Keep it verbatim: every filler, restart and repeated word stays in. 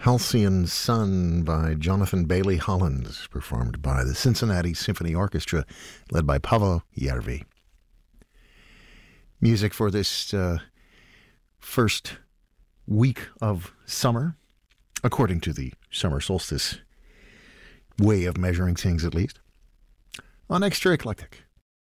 Halcyon Sun by Jonathan Bailey Holland, performed by the Cincinnati Symphony Orchestra, led by Paavo Järvi. Music for this uh, first week of summer, according to the summer solstice way of measuring things at least, on Extra Eclectic.